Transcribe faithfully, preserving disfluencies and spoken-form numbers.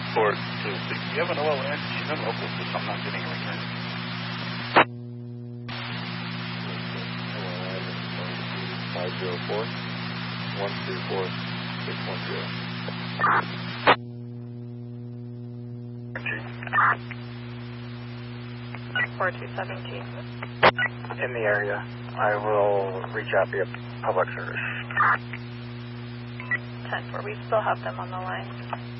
Port two six. Do you have an O L N? She's in local system. I'm not getting a return. five zero four, one three four, six one zero. four two seventeen. In the area. I will reach out via public service. ten four. We still have them on the line.